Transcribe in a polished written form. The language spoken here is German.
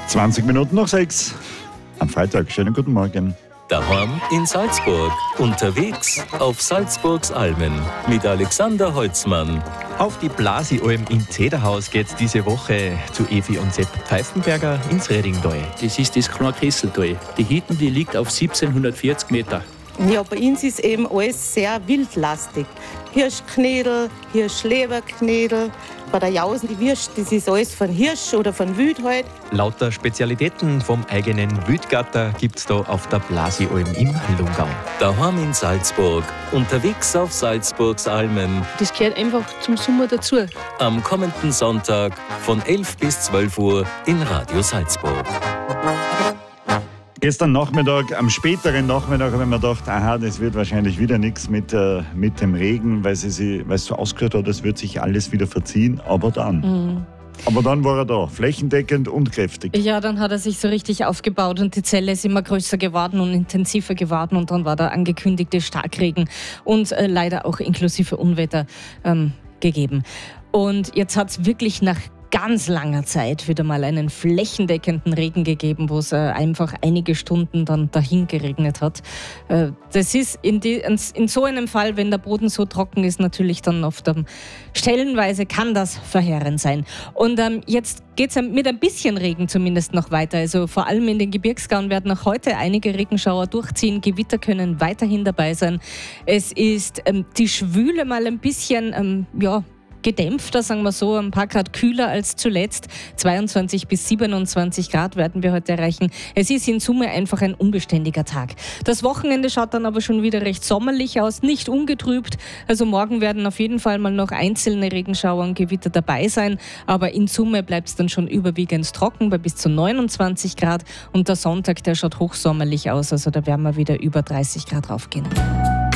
20 Minuten nach 6. Am Freitag. Schönen guten Morgen. Daheim in Salzburg. Unterwegs auf Salzburgs Almen mit Alexander Holzmann. Auf die Blasi-Alm im Zederhaus geht's diese Woche zu Evi und Sepp Pfeifenberger ins Redingtal. Das ist das kleine Kesseltal. Die Hütte, die liegt auf 1740 Meter. Ja, bei uns ist eben alles sehr wildlastig. Hirschknädel, Hirschleberknädel. Bei der Jausen, die Würst, das ist alles von Hirsch oder von Wild halt. Lauter Spezialitäten vom eigenen Wildgatter gibt's da auf der Blasi-Alm im Lungau. Daheim in Salzburg. Unterwegs auf Salzburgs Almen. Das gehört einfach zum Sommer dazu. Am kommenden Sonntag von 11 bis 12 Uhr in Radio Salzburg. Gestern Nachmittag, am späteren Nachmittag, habe ich mir gedacht, das wird wahrscheinlich wieder nichts mit dem Regen, weil es so ausgehört hat, es wird sich alles wieder verziehen. Aber dann war er da, flächendeckend und kräftig. Ja, dann hat er sich so richtig aufgebaut und die Zelle ist immer größer geworden und intensiver geworden und dann war der angekündigte Starkregen und leider auch inklusive Unwetter gegeben. Und jetzt hat es wirklich nach ganz langer Zeit wieder mal einen flächendeckenden Regen gegeben, wo es einfach einige Stunden dann dahin geregnet hat. Das ist in so einem Fall, wenn der Boden so trocken ist, natürlich dann oft stellenweise kann das verheerend sein. Und jetzt geht es mit ein bisschen Regen zumindest noch weiter. Also vor allem in den Gebirgsgauen werden auch heute einige Regenschauer durchziehen. Gewitter können weiterhin dabei sein. Es ist die Schwüle mal ein bisschen, gedämpfter, sagen wir so, ein paar Grad kühler als zuletzt. 22 bis 27 Grad werden wir heute erreichen. Es ist in Summe einfach ein unbeständiger Tag. Das Wochenende schaut dann aber schon wieder recht sommerlich aus, nicht ungetrübt. Also morgen werden auf jeden Fall mal noch einzelne Regenschauer und Gewitter dabei sein. Aber in Summe bleibt es dann schon überwiegend trocken bei bis zu 29 Grad. Und der Sonntag, der schaut hochsommerlich aus. Also da werden wir wieder über 30 Grad raufgehen.